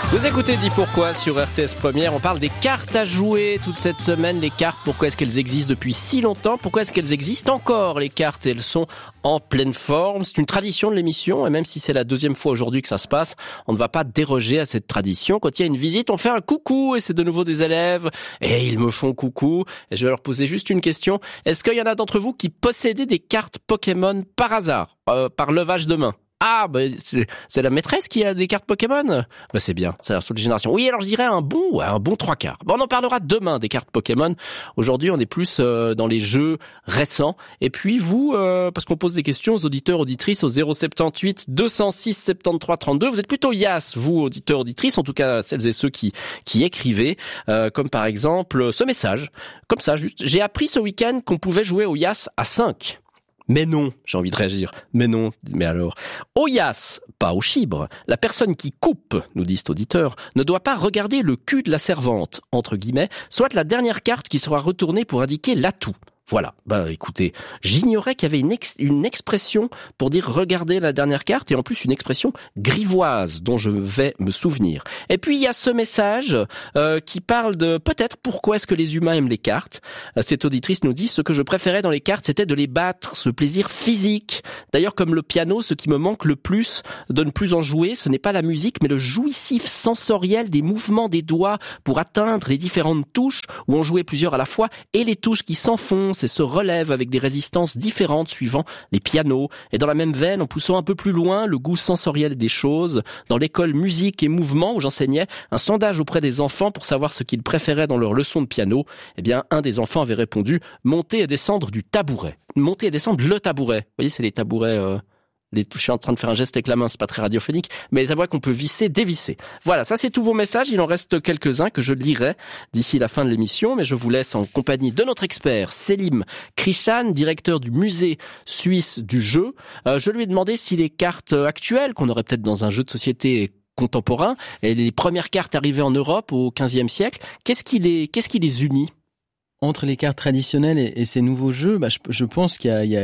Vous écoutez Dis Pourquoi sur RTS Première. On parle des cartes à jouer toute cette semaine. Les cartes, pourquoi est-ce qu'elles existent depuis si longtemps? Pourquoi est-ce qu'elles existent encore, les cartes? Elles sont en pleine forme. C'est une tradition de l'émission. Et même si c'est la deuxième fois aujourd'hui que ça se passe, on ne va pas déroger à cette tradition. Quand il y a une visite, on fait un coucou. Et c'est de nouveau des élèves. Et ils me font coucou. Et je vais leur poser juste une question. Est-ce qu'il y en a d'entre vous qui possédaient des cartes Pokémon par hasard, par levage de main? Ah, c'est la maîtresse qui a des cartes Pokémon. C'est bien, c'est la seule génération. Oui, alors je dirais un bon 3/4. On en parlera demain des cartes Pokémon. Aujourd'hui, on est plus dans les jeux récents. Et puis vous, parce qu'on pose des questions aux auditeurs, auditrices au 078 206 73 32. Vous êtes plutôt Yas, vous, auditeurs, auditrices, en tout cas celles et ceux qui écrivez. Comme par exemple ce message. Comme ça, juste. J'ai appris ce week-end qu'on pouvait jouer au Yas à 5. Mais non, j'ai envie de réagir. Mais non, mais alors. Au Yas, pas au chibre. La personne qui coupe, nous dit cet auditeur, ne doit pas regarder le cul de la servante, entre guillemets, soit la dernière carte qui sera retournée pour indiquer l'atout. Voilà. Écoutez, j'ignorais qu'il y avait une expression pour dire regarder la dernière carte et en plus une expression grivoise dont je vais me souvenir. Et puis il y a ce message qui parle de peut-être pourquoi est-ce que les humains aiment les cartes. Cette auditrice nous dit ce que je préférais dans les cartes, c'était de les battre, ce plaisir physique. D'ailleurs, comme le piano, ce qui me manque le plus de ne plus en jouer, ce n'est pas la musique, mais le jouissif sensoriel des mouvements des doigts pour atteindre les différentes touches où on jouait plusieurs à la fois et les touches qui s'enfoncent et se relèvent avec des résistances différentes suivant les pianos. Et dans la même veine, en poussant un peu plus loin le goût sensoriel des choses, dans l'école musique et mouvement où j'enseignais un sondage auprès des enfants pour savoir ce qu'ils préféraient dans leur leçon de piano, un des enfants avait répondu monter et descendre du tabouret. Monter et descendre le tabouret. Vous voyez, c'est les tabourets... Je suis en train de faire un geste avec la main, c'est pas très radiophonique, mais les tabourets qu'on peut visser, dévisser. Voilà, ça c'est tous vos messages, il en reste quelques-uns que je lirai d'ici la fin de l'émission, mais je vous laisse en compagnie de notre expert, Selim Krishan, directeur du musée suisse du jeu. Je lui ai demandé si les cartes actuelles, qu'on aurait peut-être dans un jeu de société contemporain, et les premières cartes arrivées en Europe au XVe siècle, qu'est-ce qui les unit? Entre les cartes traditionnelles et ces nouveaux jeux, je pense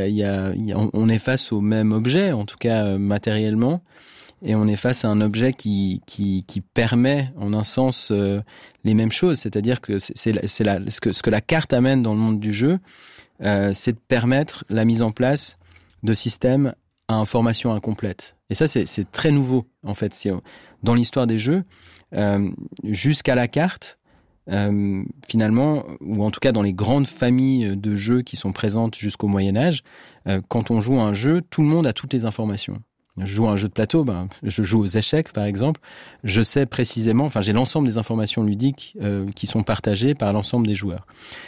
on est face au même objet, en tout cas matériellement, et on est face à un objet qui permet, en un sens, les mêmes choses. C'est-à-dire que ce que la carte amène dans le monde du jeu, c'est de permettre la mise en place de systèmes à information incomplète. Et ça, c'est très nouveau, en fait. Dans l'histoire des jeux, jusqu'à la carte, finalement, ou en tout cas dans les grandes familles de jeux qui sont présentes jusqu'au Moyen-Âge, quand on joue à un jeu, tout le monde a toutes les informations. Je joue à un jeu de plateau, je joue aux échecs par exemple, je sais précisément, j'ai l'ensemble des informations ludiques qui sont partagées par l'ensemble des joueurs.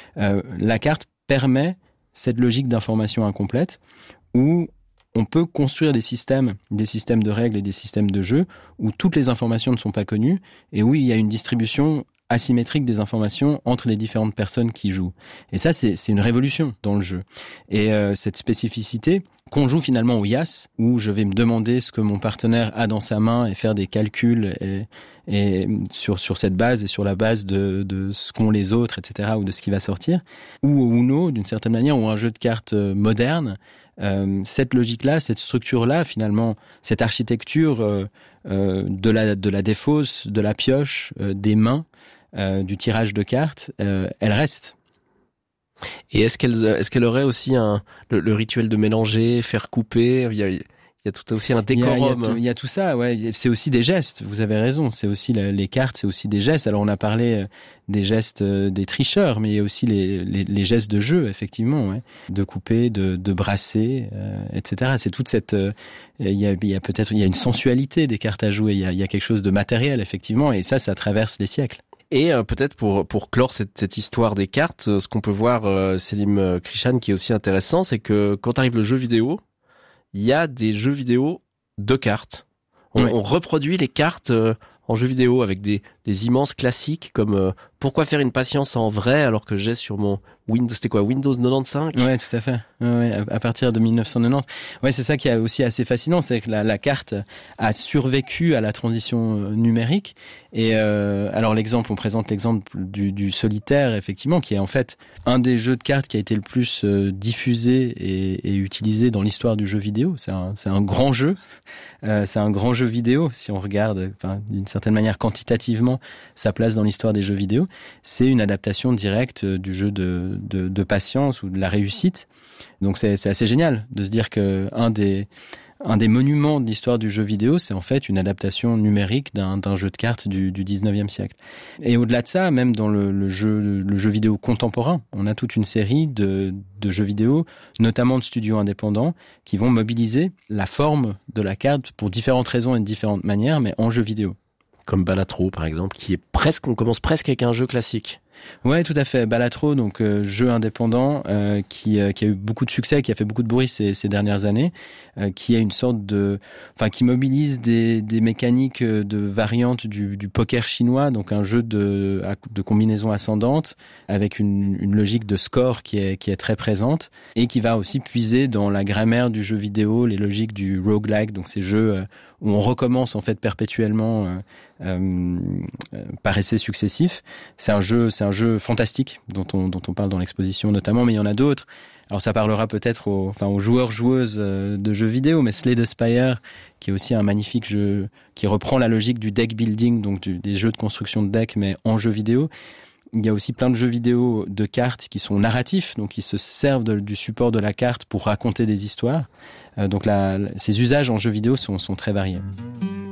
La carte permet cette logique d'information incomplète où on peut construire des systèmes de règles et des systèmes de jeu où toutes les informations ne sont pas connues et où il y a une distribution asymétrique des informations entre les différentes personnes qui jouent. Et ça, c'est une révolution dans le jeu. Et cette spécificité qu'on joue finalement au Yas, où je vais me demander ce que mon partenaire a dans sa main et faire des calculs et sur cette base et sur la base de ce qu'ont les autres, etc., ou de ce qui va sortir, ou au Uno, d'une certaine manière, ou un jeu de cartes moderne. Cette logique-là, cette structure-là, finalement, cette architecture de la défausse, de la pioche, des mains, du tirage de cartes, elle reste. Et est-ce qu'elle aurait aussi le rituel de mélanger, faire couper? Il y a tout aussi un décorum. Il y a tout ça, ouais. C'est aussi des gestes. Vous avez raison. C'est aussi les cartes, c'est aussi des gestes. Alors on a parlé des gestes des tricheurs, mais il y a aussi les gestes de jeu, effectivement, ouais. De couper, de brasser, etc. C'est toute cette. Il y a une sensualité des cartes à jouer. Il y a quelque chose de matériel, effectivement, et ça traverse les siècles. Et peut-être pour clore cette histoire des cartes, ce qu'on peut voir, Selim Krishan, qui est aussi intéressant, c'est que quand arrive le jeu vidéo, il y a des jeux vidéo de cartes. On reproduit les cartes en jeu vidéo avec des des immenses classiques comme pourquoi faire une patience en vrai alors que j'ai sur mon Windows 95? Ouais, tout à fait. Ouais, à partir de 1990. Ouais, c'est ça qui est aussi assez fascinant, c'est que la carte a survécu à la transition numérique. Et alors on présente l'exemple du solitaire, effectivement, qui est en fait un des jeux de cartes qui a été le plus diffusé et utilisé dans l'histoire du jeu vidéo. C'est un grand jeu. C'est un grand jeu vidéo, si on regarde, d'une certaine manière quantitativement, sa place dans l'histoire des jeux vidéo. C'est une adaptation directe du jeu de patience ou de la réussite. Donc c'est assez génial de se dire que un des monuments de l'histoire du jeu vidéo, c'est en fait une adaptation numérique d'un jeu de cartes du 19e siècle. Et au-delà de ça, même dans le jeu vidéo contemporain, on a toute une série de jeux vidéo, notamment de studios indépendants, qui vont mobiliser la forme de la carte pour différentes raisons et de différentes manières, mais en jeu vidéo. Comme Balatro, par exemple, on commence presque avec un jeu classique. Ouais, tout à fait. Balatro, donc jeu indépendant qui a eu beaucoup de succès, qui a fait beaucoup de bruit ces dernières années, qui a une sorte qui mobilise des mécaniques de variantes du poker chinois, donc un jeu de combinaison ascendante avec une logique de score qui est très présente et qui va aussi puiser dans la grammaire du jeu vidéo, les logiques du roguelike, donc ces jeux où on recommence en fait perpétuellement par essais successifs. C'est un jeu fantastique dont on parle dans l'exposition notamment, mais il y en a d'autres. Alors ça parlera peut-être aux joueurs-joueuses de jeux vidéo, mais Slay the Spire, qui est aussi un magnifique jeu qui reprend la logique du deck building, donc des jeux de construction de deck, mais en jeu vidéo. Il y a aussi plein de jeux vidéo de cartes qui sont narratifs, donc qui se servent du support de la carte pour raconter des histoires. Donc ces usages en jeu vidéo sont très variés.